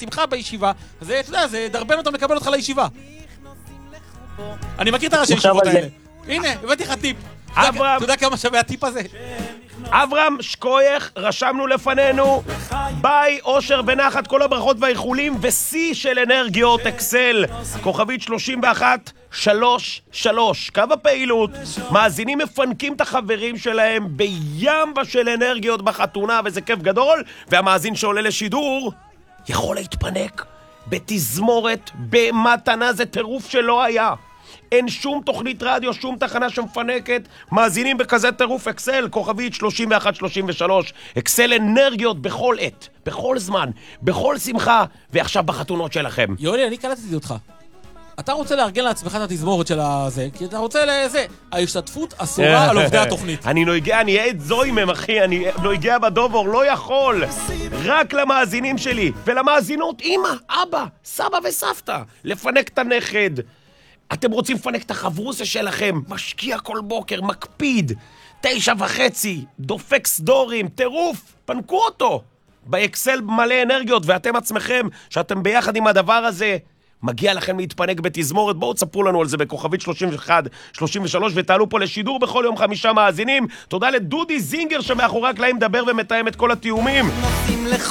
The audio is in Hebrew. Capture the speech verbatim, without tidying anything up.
שמחה בישיבה, אז אתה יודע, זה דרבן אותם לקבל אותך לישיבה. אני מכיר את הראשי ישיבות האלה. הנה, הבאתי לך טיפ. אתה יודע כמה שווה הטיפ הזה? אברהם שקוייך, רשמנו לפנינו, ביי, אושר ונחת, כל הברכות והאיחולים, ושיא של אנרגיות אקסל, כוכבית שלושים ואחת שלושים ושלוש, קו הפעילות, מאזינים מפנקים את החברים שלהם בימבה של אנרגיות בחתונה, וזה כיף גדול, והמאזין שעולה לשידור יכול להתפנק בתזמורת, במתנה, זה טירוף שלא היה. אין שום תוכנית רדיו, שום תחנה שמפנקת, מאזינים בכזה טירוף. אקסל, כוכבית שלושים ואחת שלושים ושלוש, אקסל אנרגיות בכל עת, בכל זמן, בכל שמחה, ועכשיו בחתונות שלכם. יולי, אני קלטתי אותך. אתה רוצה לארגן לעצמך את התזמורת של הזה, כי אתה רוצה לזה, ההשתתפות אסורה על עובדי התוכנית. אני נויגע, אני עד זוימם, אחי, אני נויגע בדובור, לא יכול. רק למאזינים שלי, ולמאזינות, אמא, אבא, סבא וסבתא, לפנק את הנכד. אתם רוצים לפנק את החברוסה שלכם, משקיע כל בוקר, מקפיד, תשע וחצי, דופק סדורים, טירוף, פנקו אותו. באקסל מלא אנרגיות, ואתם עצמכם, שאתם ביחד עם הדבר הזה, מגיע לכם להתפנק בתזמורת. בואו תספרו לנו על זה בכוכבית שלושים ואחת שלושים ושלוש, ותעלו פה לשידור בכל יום חמישה מאזינים. תודה לדודי זינגר שמאחורי הקלעים מדבר ומתאם את כל התיאומים.